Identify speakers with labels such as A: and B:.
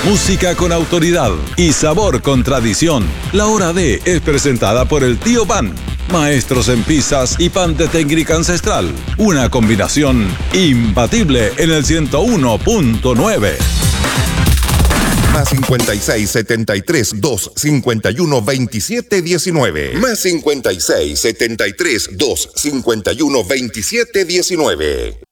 A: Música con autoridad y sabor con tradición. La Hora D es presentada por el Tío Pan. Maestros en pizzas y pan de técnica ancestral. Una combinación imbatible en el 101.9.
B: Más 56 73 2 51 27 19. Más 56 73 2 51 27 19.